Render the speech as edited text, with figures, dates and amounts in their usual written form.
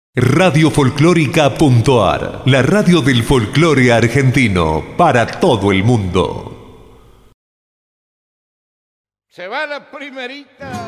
Radiofolclórica.ar, la radio del folclore argentino para todo el mundo. Se va la primerita.